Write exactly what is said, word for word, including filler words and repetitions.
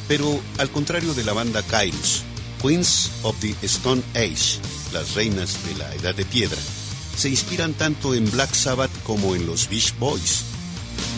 Pero al contrario de la banda Kyuss, Queens of the Stone Age, las reinas de la Edad de Piedra, se inspiran tanto en Black Sabbath como en los Beach Boys.